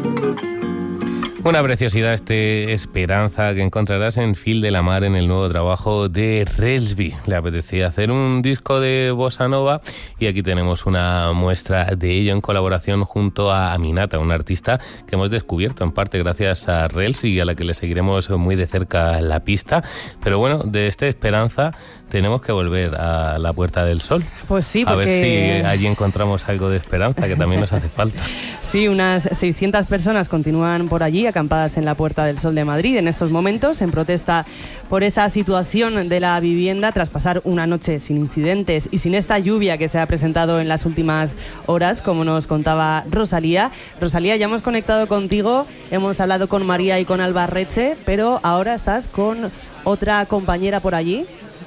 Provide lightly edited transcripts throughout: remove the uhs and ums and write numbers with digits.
Una preciosidad Esperanza que encontrarás en Fil de la Mar, en el nuevo trabajo de Relsby. Le apetecía hacer un disco de bossa nova y aquí tenemos una muestra de ello en colaboración junto a Aminata, una artista que hemos descubierto en parte gracias a Relsby y a la que le seguiremos muy de cerca la pista. Pero bueno, de Esperanza tenemos que volver a la Puerta del Sol. Pues sí, porque... A ver si allí encontramos algo de esperanza, que también nos hace falta. Sí, unas 600 personas continúan por allí, acampadas en la Puerta del Sol de Madrid en estos momentos, en protesta por esa situación de la vivienda, tras pasar una noche sin incidentes y sin esta lluvia que se ha presentado en las últimas horas, como nos contaba Rosalía. Rosalía, ya hemos conectado contigo, hemos hablado con María y con Alba Reche, pero ahora estás con otra compañera por allí.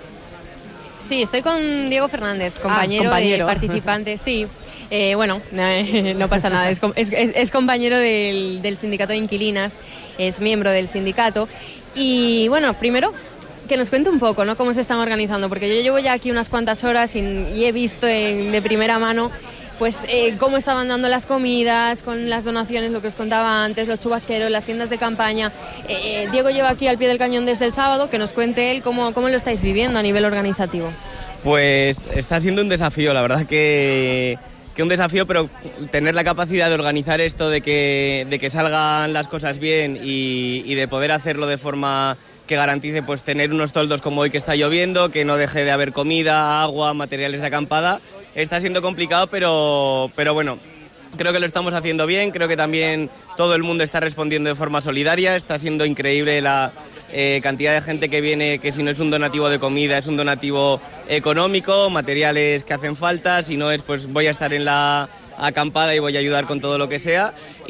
Sí, estoy con Diego Fernández, compañero. Participante, sí. Bueno, no pasa nada, es compañero del sindicato de inquilinas, es miembro del sindicato. Y bueno, primero que nos cuente un poco, ¿no?, cómo se están organizando, porque yo llevo ya aquí unas cuantas horas y he visto de primera mano pues cómo estaban dando las comidas, con las donaciones, lo que os contaba antes, los chubasqueros, las tiendas de campaña. Diego lleva aquí al pie del cañón desde el sábado, que nos cuente él cómo lo estáis viviendo a nivel organizativo. Pues está siendo un desafío, la verdad que un desafío, pero tener la capacidad de organizar esto, de que salgan las cosas bien y de poder hacerlo de forma que garantice pues tener unos toldos como hoy que está lloviendo, que no deje de haber comida, agua, materiales de acampada. Está siendo complicado, pero bueno, creo que lo estamos haciendo bien, creo que también todo el mundo está respondiendo de forma solidaria, está siendo increíble la cantidad de gente que viene, que si no es un donativo de comida, es un donativo económico, materiales que hacen falta, si no es pues voy a estar en la acampada y voy a ayudar con todo lo que sea.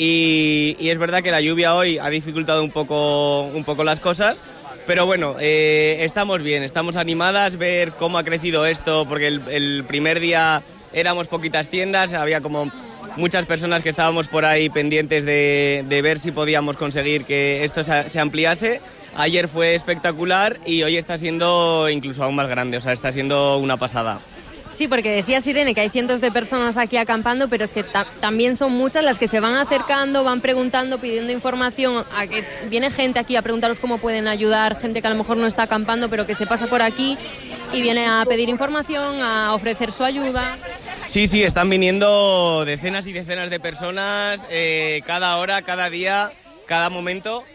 Y es verdad que la lluvia hoy ha dificultado un poco las cosas. Pero bueno, estamos bien, estamos animadas, ver cómo ha crecido esto, porque el primer día éramos poquitas tiendas, había como muchas personas que estábamos por ahí pendientes de ver si podíamos conseguir que esto se ampliase. Ayer fue espectacular y hoy está siendo incluso aún más grande, o sea, está siendo una pasada. Sí, porque decías, Irene, que hay cientos de personas aquí acampando, pero es que también son muchas las que se van acercando, van preguntando, pidiendo información. A que viene gente aquí a preguntaros cómo pueden ayudar, gente que a lo mejor no está acampando, pero que se pasa por aquí y viene a pedir información, a ofrecer su ayuda. Sí, están viniendo decenas y decenas de personas cada hora, cada día, cada momento.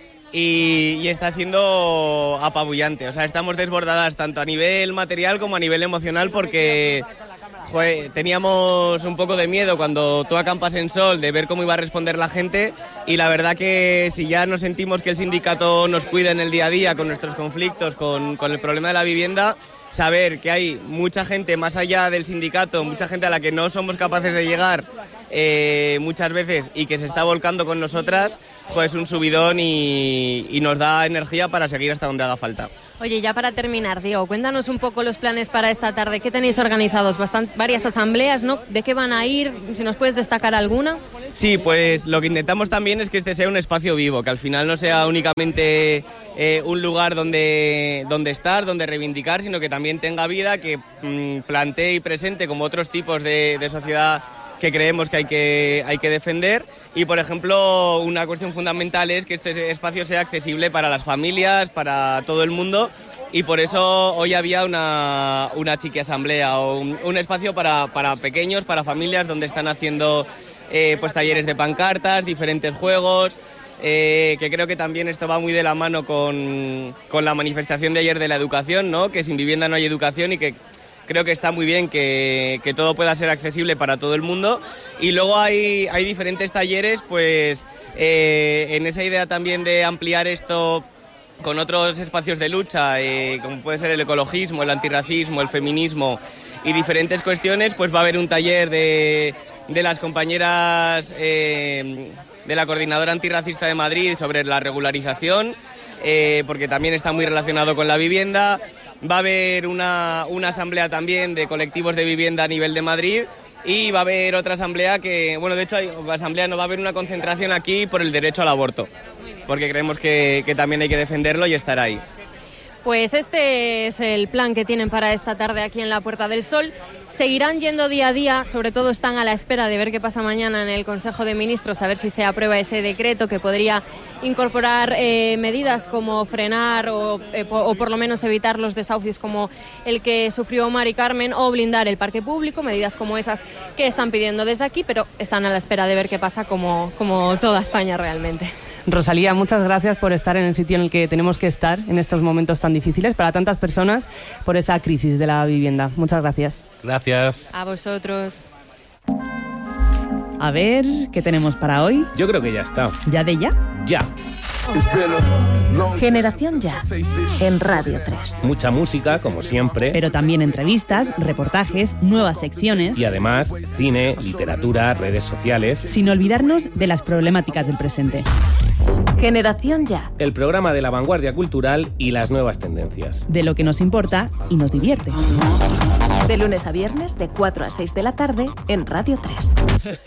Y está siendo apabullante, o sea, estamos desbordadas tanto a nivel material como a nivel emocional porque teníamos un poco de miedo cuando tú acampas en Sol de ver cómo iba a responder la gente y la verdad que si ya nos sentimos que el sindicato nos cuida en el día a día con nuestros conflictos, con el problema de la vivienda, saber que hay mucha gente más allá del sindicato, mucha gente a la que no somos capaces de llegar muchas veces y que se está volcando con nosotras, es un subidón y nos da energía para seguir hasta donde haga falta. Oye, ya para terminar, Diego, cuéntanos un poco los planes para esta tarde. ¿Qué tenéis organizados? Varias asambleas, ¿no? ¿De qué van a ir? Si nos puedes destacar alguna. Sí, pues lo que intentamos también es que este sea un espacio vivo, que al final no sea únicamente un lugar donde estar, donde reivindicar, sino que también tenga vida, que plantee y presente como otros tipos de sociedad que creemos que hay que defender. Y, por ejemplo, una cuestión fundamental es que este espacio sea accesible para las familias, para todo el mundo, y por eso hoy había una chiqui asamblea o un espacio para pequeños, para familias, donde están haciendo pues talleres de pancartas, diferentes juegos, que creo que también esto va muy de la mano con la manifestación de ayer de la educación, ¿no?, que sin vivienda no hay educación y que creo que está muy bien que todo pueda ser accesible para todo el mundo. Y luego hay diferentes talleres, pues en esa idea también de ampliar esto con otros espacios de lucha, como puede ser el ecologismo, el antirracismo, el feminismo y diferentes cuestiones, pues va a haber un taller de las compañeras de la Coordinadora Antirracista de Madrid sobre la regularización, porque también está muy relacionado con la vivienda. Va a haber una asamblea también de colectivos de vivienda a nivel de Madrid y va a haber otra asamblea que, bueno, de hecho va a haber una concentración aquí por el derecho al aborto, porque creemos que también hay que defenderlo y estar ahí. Pues este es el plan que tienen para esta tarde aquí en la Puerta del Sol. Seguirán yendo día a día, sobre todo están a la espera de ver qué pasa mañana en el Consejo de Ministros, a ver si se aprueba ese decreto que podría incorporar medidas como frenar o por lo menos evitar los desahucios como el que sufrió Mari Carmen, o blindar el parque público, medidas como esas que están pidiendo desde aquí, pero están a la espera de ver qué pasa como toda España realmente. Rosalía, muchas gracias por estar en el sitio en el que tenemos que estar en estos momentos tan difíciles para tantas personas por esa crisis de la vivienda. Muchas gracias. Gracias. A vosotros. A ver, ¿qué tenemos para hoy? Yo creo que ya está. ¿Ya de ya? Ya. Generación Ya, en Radio 3. Mucha música, como siempre. Pero también entrevistas, reportajes, nuevas secciones. Y además, cine, literatura, redes sociales. Sin olvidarnos de las problemáticas del presente. Generación Ya. El programa de la vanguardia cultural y las nuevas tendencias. De lo que nos importa y nos divierte. De lunes a viernes, de 4 a 6 de la tarde, en Radio 3.